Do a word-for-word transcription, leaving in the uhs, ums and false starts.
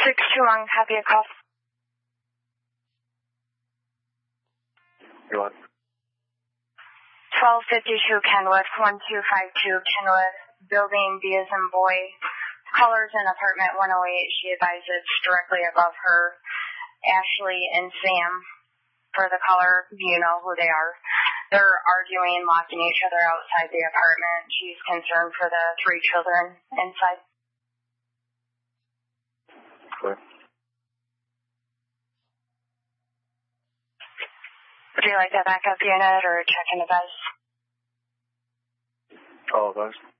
six two one, copy a call. You want? twelve fifty-two Kenwood, one two five two Kenwood, building B as in boy. Colors in apartment one oh eight. She advises directly above her, Ashley and Sam. For the caller, you know who they are. They're arguing, locking each other outside the apartment. She's concerned for the three children inside. Clear. Would you like a backup unit or check-in advice? All of us.